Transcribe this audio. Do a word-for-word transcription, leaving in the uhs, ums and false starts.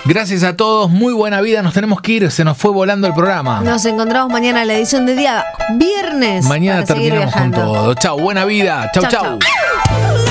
Gracias a todos, muy buena vida, nos tenemos que ir, se nos fue volando el programa. Nos encontramos mañana en la edición de día viernes. Mañana para seguir terminamos con viajando. todo. Chau, buena vida, chau, chau. Chau, chau.